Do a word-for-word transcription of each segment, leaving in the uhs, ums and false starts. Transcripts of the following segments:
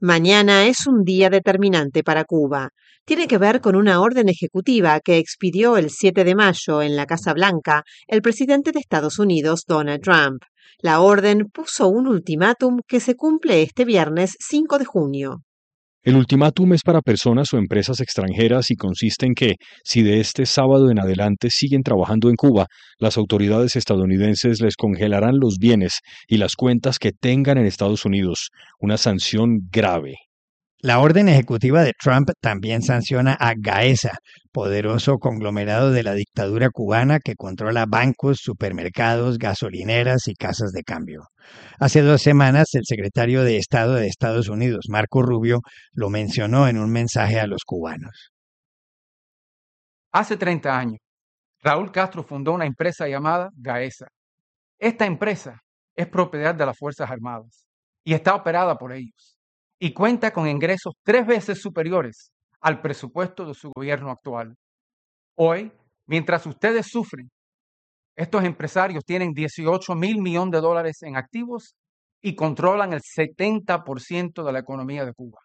Mañana es un día determinante para Cuba. Tiene que ver con una orden ejecutiva que expidió el siete de mayo en la Casa Blanca el presidente de Estados Unidos, Donald Trump. La orden puso un ultimátum que se cumple este viernes cinco de junio. El ultimátum es para personas o empresas extranjeras y consiste en que, si de este sábado en adelante siguen trabajando en Cuba, las autoridades estadounidenses les congelarán los bienes y las cuentas que tengan en Estados Unidos, una sanción grave. La orden ejecutiva de Trump también sanciona a Gaesa, poderoso conglomerado de la dictadura cubana que controla bancos, supermercados, gasolineras y casas de cambio. Hace dos semanas, el secretario de Estado de Estados Unidos, Marco Rubio, lo mencionó en un mensaje a los cubanos. Hace treinta años, Raúl Castro fundó una empresa llamada Gaesa. Esta empresa es propiedad de las Fuerzas Armadas y está operada por ellos, y cuenta con ingresos tres veces superiores al presupuesto de su gobierno actual. Hoy, mientras ustedes sufren, estos empresarios tienen dieciocho mil millones de dólares en activos y controlan el setenta por ciento de la economía de Cuba.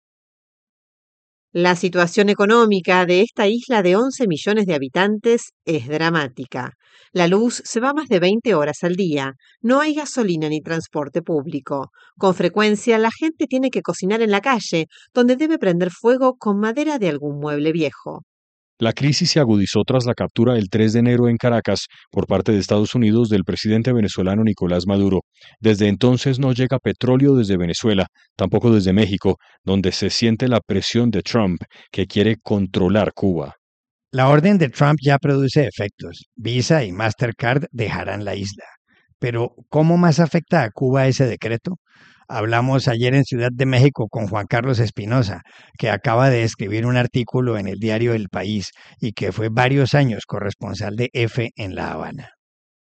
La situación económica de esta isla de once millones de habitantes es dramática. La luz se va más de veinte horas al día, no hay gasolina ni transporte público. Con frecuencia la gente tiene que cocinar en la calle, donde debe prender fuego con madera de algún mueble viejo. La crisis se agudizó tras la captura el tres de enero en Caracas por parte de Estados Unidos del presidente venezolano Nicolás Maduro. Desde entonces no llega petróleo desde Venezuela, tampoco desde México, donde se siente la presión de Trump, que quiere controlar Cuba. La orden de Trump ya produce efectos. Visa y Mastercard dejarán la isla. Pero, ¿cómo más afecta a Cuba ese decreto? Hablamos ayer en Ciudad de México con Juan Carlos Espinosa, que acaba de escribir un artículo en el diario El País y que fue varios años corresponsal de F en La Habana.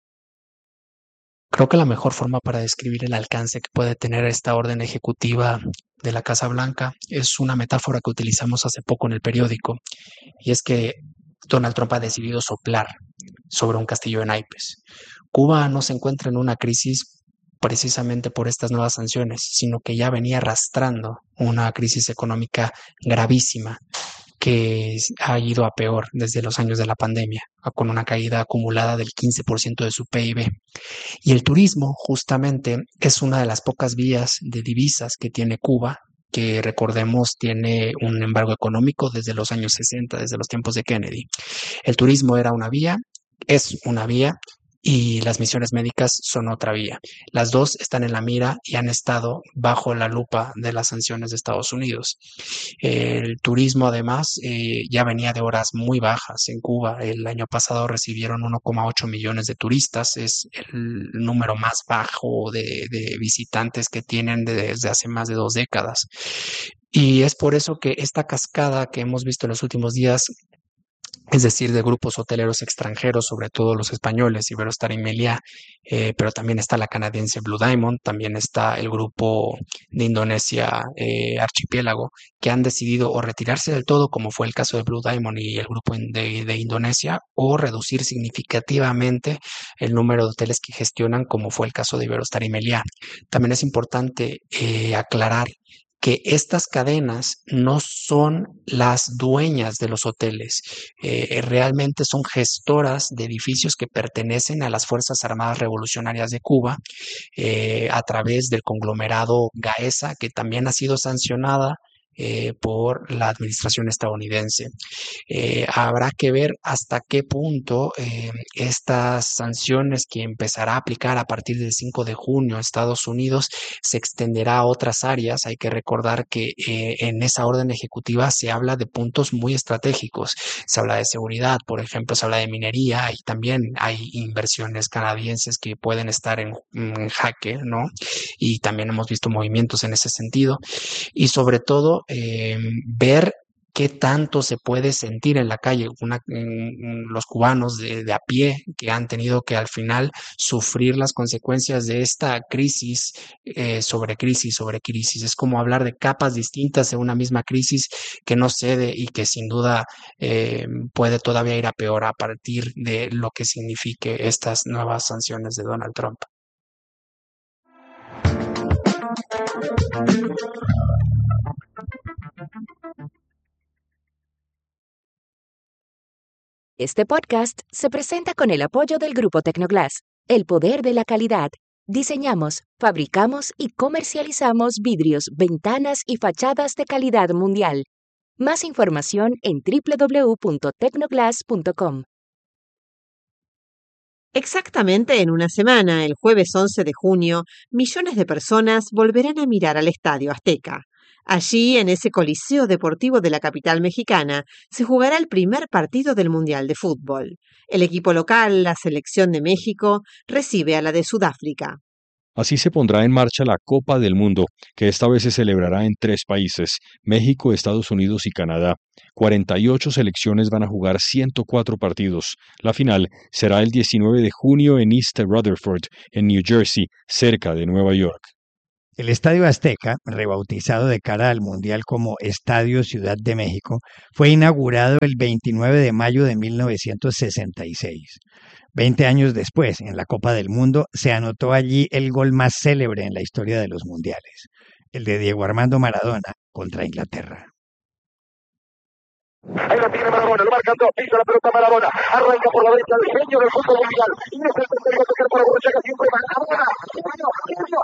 Creo que la mejor forma para describir el alcance que puede tener esta orden ejecutiva de la Casa Blanca es una metáfora que utilizamos hace poco en el periódico, y es que Donald Trump ha decidido soplar sobre un castillo de naipes. Cuba no se encuentra en una crisis precisamente por estas nuevas sanciones, sino que ya venía arrastrando una crisis económica gravísima que ha ido a peor desde los años de la pandemia, con una caída acumulada del quince por ciento de su P I B. Y el turismo, justamente, es una de las pocas vías de divisas que tiene Cuba, que recordemos tiene un embargo económico desde los años sesenta, desde los tiempos de Kennedy. El turismo era una vía, es una vía, y las misiones médicas son otra vía. Las dos están en la mira y han estado bajo la lupa de las sanciones de Estados Unidos. El turismo, además, eh, ya venía de horas muy bajas en Cuba. El año pasado recibieron uno coma ocho millones de turistas. Es el número más bajo de, de visitantes que tienen desde hace más de dos décadas. Y es por eso que esta cascada que hemos visto en los últimos días, es decir, de grupos hoteleros extranjeros, sobre todo los españoles, Iberostar y Meliá, eh, pero también está la canadiense Blue Diamond, también está el grupo de Indonesia eh, Archipiélago, que han decidido o retirarse del todo, como fue el caso de Blue Diamond y el grupo de, de Indonesia, o reducir significativamente el número de hoteles que gestionan, como fue el caso de Iberostar y Meliá. También es importante eh, aclarar que estas cadenas no son las dueñas de los hoteles, eh, realmente son gestoras de edificios que pertenecen a las Fuerzas Armadas Revolucionarias de Cuba eh, a través del conglomerado Gaesa, que también ha sido sancionada Eh, por la administración estadounidense. Eh, habrá que ver hasta qué punto eh, estas sanciones que empezará a aplicar a partir del cinco de junio a Estados Unidos se extenderá a otras áreas. Hay que recordar que eh, en esa orden ejecutiva se habla de puntos muy estratégicos. Se habla de seguridad, por ejemplo, se habla de minería, y también hay inversiones canadienses que pueden estar en, en jaque, ¿no? Y también hemos visto movimientos en ese sentido. Y sobre todo, eh, ver qué tanto se puede sentir en la calle una, en, los cubanos de, de a pie, que han tenido que al final sufrir las consecuencias de esta crisis eh, sobre crisis sobre crisis. Es como hablar de capas distintas de una misma crisis que no cede y que sin duda eh, puede todavía ir a peor a partir de lo que signifique estas nuevas sanciones de Donald Trump. Este podcast se presenta con el apoyo del Grupo Tecnoglass, el poder de la calidad. Diseñamos, fabricamos y comercializamos vidrios, ventanas y fachadas de calidad mundial. Más información en doble u doble u doble u punto tecnoglass punto com. Exactamente en una semana, el jueves once de junio, millones de personas volverán a mirar al Estadio Azteca. Allí, en ese coliseo deportivo de la capital mexicana, se jugará el primer partido del Mundial de Fútbol. El equipo local, la selección de México, recibe a la de Sudáfrica. Así se pondrá en marcha la Copa del Mundo, que esta vez se celebrará en tres países, México, Estados Unidos y Canadá. cuarenta y ocho selecciones van a jugar ciento cuatro partidos. La final será el diecinueve de junio en East Rutherford, en New Jersey, cerca de Nueva York. El Estadio Azteca, rebautizado de cara al Mundial como Estadio Ciudad de México, fue inaugurado el veintinueve de mayo de mil novecientos sesenta y seis. Veinte años después, en la Copa del Mundo, se anotó allí el gol más célebre en la historia de los mundiales, el de Diego Armando Maradona contra Inglaterra. Ahí la tiene Maradona, lo marcan dos, pisa la pelota Maradona, arranca por la derecha el genio del fútbol mundial, y es el tercero que para Borruchaga siempre Maradona, genio, genio,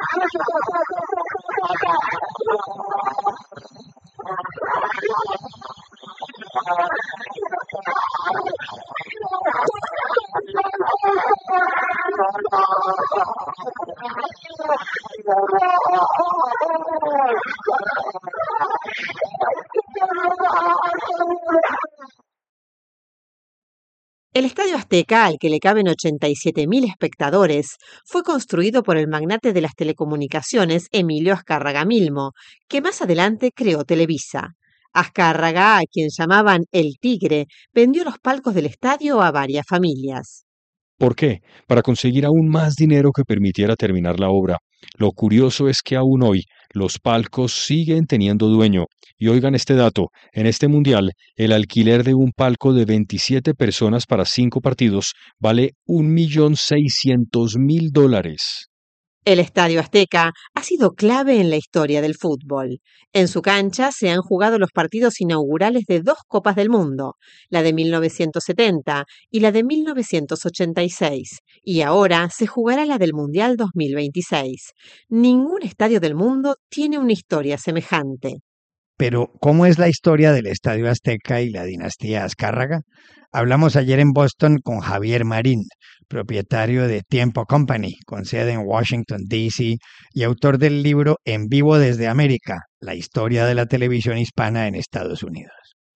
El Estadio Azteca, al que le caben ochenta y siete mil espectadores, fue construido por el magnate de las telecomunicaciones Emilio Azcárraga Milmo, que más adelante creó Televisa. Azcárraga, a quien llamaban El Tigre, vendió los palcos del estadio a varias familias. ¿Por qué? Para conseguir aún más dinero que permitiera terminar la obra. Lo curioso es que aún hoy los palcos siguen teniendo dueño. Y oigan este dato, en este mundial, el alquiler de un palco de veintisiete personas para cinco partidos vale un millón seiscientos mil dólares. El Estadio Azteca ha sido clave en la historia del fútbol. En su cancha se han jugado los partidos inaugurales de dos Copas del Mundo, la de mil novecientos setenta y la de mil novecientos ochenta y seis, y ahora se jugará la del Mundial dos mil veintiséis. Ningún estadio del mundo tiene una historia semejante. Pero, ¿cómo es la historia del Estadio Azteca y la dinastía Azcárraga? Hablamos ayer en Boston con Javier Marín, propietario de Tiempo Company, con sede en Washington, D C y autor del libro En Vivo desde América, la historia de la televisión hispana en Estados Unidos.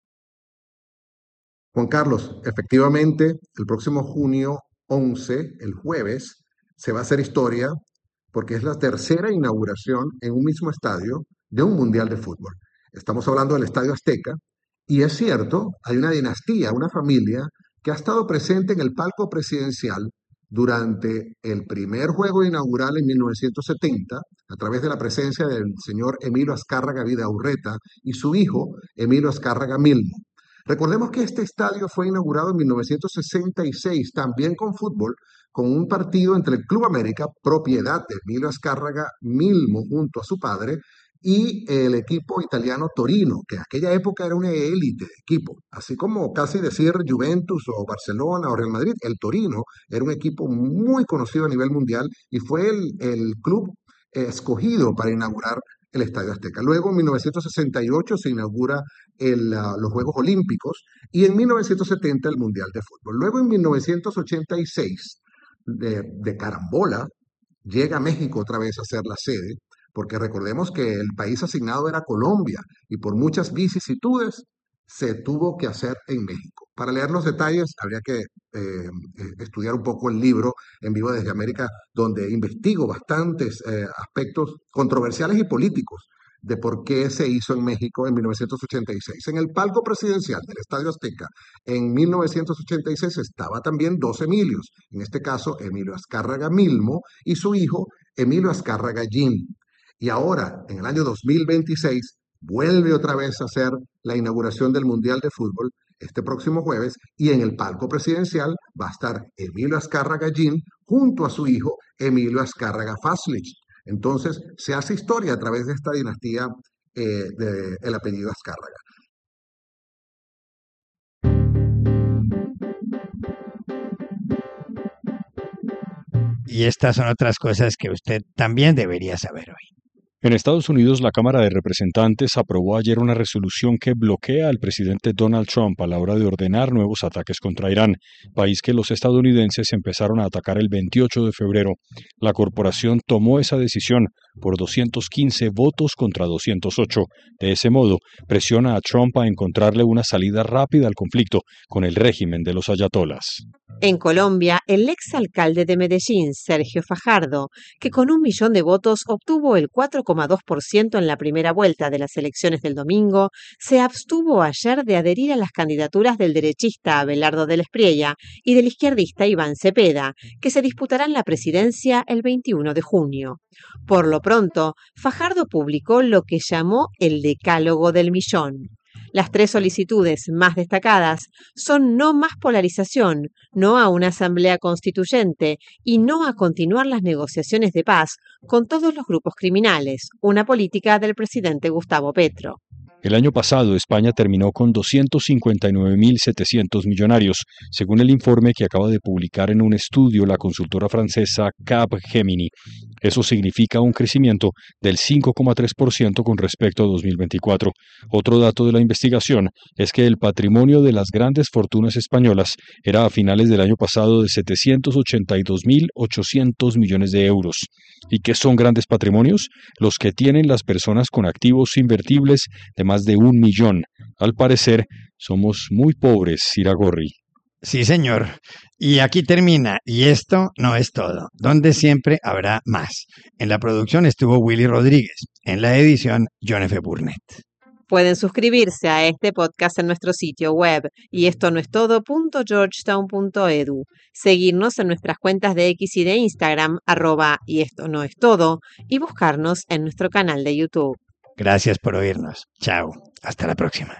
Juan Carlos, efectivamente, el próximo junio once, el jueves, se va a hacer historia porque es la tercera inauguración en un mismo estadio de un mundial de fútbol. Estamos hablando del Estadio Azteca, y es cierto, hay una dinastía, una familia que ha estado presente en el palco presidencial durante el primer juego inaugural en mil novecientos setenta, a través de la presencia del señor Emilio Azcárraga Vidaurreta y su hijo, Emilio Azcárraga Milmo. Recordemos que este estadio fue inaugurado en mil novecientos sesenta y seis, también con fútbol, con un partido entre el Club América, propiedad de Emilio Azcárraga Milmo junto a su padre, y el equipo italiano Torino, que en aquella época era una élite de equipo, así como casi decir Juventus o Barcelona o Real Madrid. El Torino era un equipo muy conocido a nivel mundial y fue el, el club eh, escogido para inaugurar el Estadio Azteca. Luego, en mil novecientos sesenta y ocho, se inaugura el, uh, los Juegos Olímpicos, y en mil novecientos setenta el Mundial de Fútbol. Luego, en mil novecientos ochenta y seis, de, de carambola, llega México otra vez a ser la sede, porque recordemos que el país asignado era Colombia y por muchas vicisitudes se tuvo que hacer en México. Para leer los detalles habría que eh, estudiar un poco el libro En Vivo desde América, donde investigo bastantes eh, aspectos controversiales y políticos de por qué se hizo en México en mil novecientos ochenta y seis. En el palco presidencial del Estadio Azteca en mil novecientos ochenta y seis estaba también dos Emilios, en este caso Emilio Azcárraga Milmo y su hijo Emilio Azcárraga Jim. Y ahora, en el año dos mil veintiséis, vuelve otra vez a hacer la inauguración del Mundial de Fútbol este próximo jueves, y en el palco presidencial va a estar Emilio Azcárraga Jim junto a su hijo Emilio Azcárraga Faslich. Entonces, se hace historia a través de esta dinastía eh, del apellido Azcárraga. Y estas son otras cosas que usted también debería saber hoy. En Estados Unidos, la Cámara de Representantes aprobó ayer una resolución que bloquea al presidente Donald Trump a la hora de ordenar nuevos ataques contra Irán, país que los estadounidenses empezaron a atacar el veintiocho de febrero. La corporación tomó esa decisión por doscientos quince votos contra doscientos ocho. De ese modo, presiona a Trump a encontrarle una salida rápida al conflicto con el régimen de los ayatolas. En Colombia, el exalcalde de Medellín, Sergio Fajardo, que con un millón de votos obtuvo el cuatro coma dos por ciento en la primera vuelta de las elecciones del domingo, se abstuvo ayer de adherir a las candidaturas del derechista Abelardo del Espriella y del izquierdista Iván Cepeda, que se disputarán la presidencia el veintiuno de junio. Por lo pronto, Fajardo publicó lo que llamó el Decálogo del Millón. Las tres solicitudes más destacadas son no más polarización, no a una asamblea constituyente y no a continuar las negociaciones de paz con todos los grupos criminales, una política del presidente Gustavo Petro. El año pasado, España terminó con doscientos cincuenta y nueve mil setecientos millonarios, según el informe que acaba de publicar en un estudio la consultora francesa Capgemini. Eso significa un crecimiento del cinco coma tres por ciento con respecto a dos mil veinticuatro. Otro dato de la investigación es que el patrimonio de las grandes fortunas españolas era a finales del año pasado de setecientos ochenta y dos mil ochocientos millones de euros. ¿Y qué son grandes patrimonios? Los que tienen las personas con activos invertibles de más de un millón. Al parecer, somos muy pobres, Iragorri. Sí, señor. Y aquí termina, y esto no es todo, donde siempre habrá más. En la producción estuvo Willy Rodríguez, en la edición John F. Burnett. Pueden suscribirse a este podcast en nuestro sitio web y esto no es todo punto georgetown punto edu, seguirnos en nuestras cuentas de X y de Instagram, arroba y esto no es todo, y buscarnos en nuestro canal de YouTube. Gracias por oírnos. Chao. Hasta la próxima.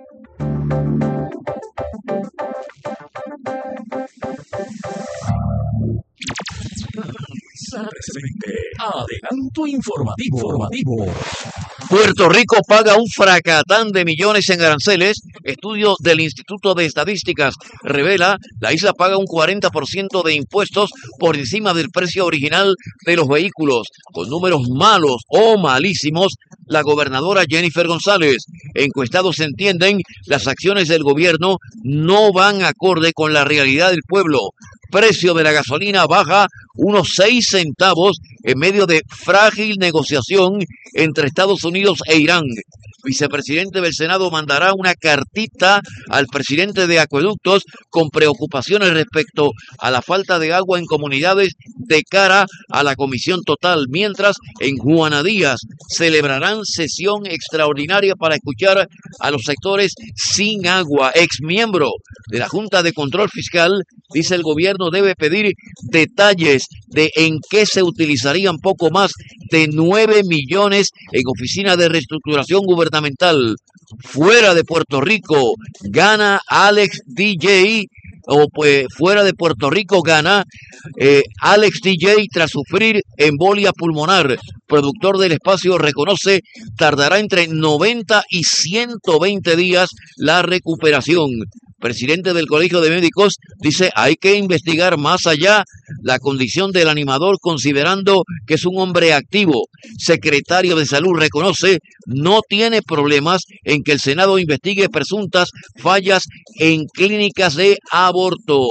Adelanto informativo. informativo. Puerto Rico paga un fracatán de millones en aranceles. Estudio del Instituto de Estadísticas revela la isla paga un cuarenta por ciento de impuestos por encima del precio original de los vehículos. Con números malos o malísimos, la gobernadora Jennifer González. Encuestados entienden, las acciones del gobierno no van acorde con la realidad del pueblo. Precio de la gasolina baja unos seis centavos en medio de frágil negociación entre Estados Unidos e Irán. Vicepresidente del Senado mandará una cartita al presidente de Acueductos con preocupaciones respecto a la falta de agua en comunidades de cara a la comisión total, mientras en Juana Díaz celebrarán sesión extraordinaria para escuchar a los sectores sin agua. Exmiembro de la Junta de Control Fiscal dice el gobierno debe pedir detalles de en qué se utilizarían poco más de nueve millones en oficina de reestructuración gubernamental. Fuera de Puerto Rico gana Alex D J, o pues fuera de Puerto Rico gana eh, Alex D J tras sufrir embolia pulmonar. Productor del espacio reconoce tardará entre noventa y ciento veinte días la recuperación. Presidente del Colegio de Médicos dice hay que investigar más allá la condición del animador considerando que es un hombre activo. Secretario de Salud reconoce no tiene problemas en que el Senado investigue presuntas fallas en clínicas de aborto.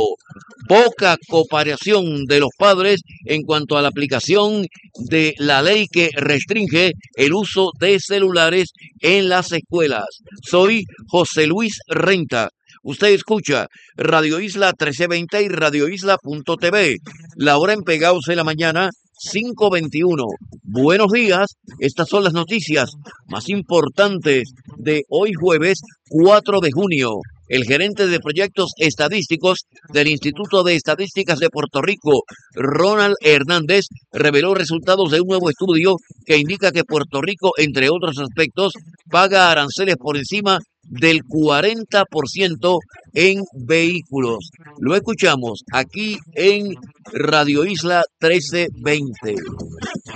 Poca cooperación de los padres en cuanto a la aplicación de la ley que restringe el uso de celulares en las escuelas. Soy José Luis Renta. Usted escucha Radio Isla trece veinte y Radio Isla punto t v. La hora en Pegados en la mañana, cinco veintiuno. Buenos días, estas son las noticias más importantes de hoy jueves cuatro de junio. El gerente de proyectos estadísticos del Instituto de Estadísticas de Puerto Rico, Ronald Hernández, reveló resultados de un nuevo estudio que indica que Puerto Rico, entre otros aspectos, paga aranceles por encima del cuarenta por ciento en vehículos. Lo escuchamos aquí en Radio Isla trece veinte.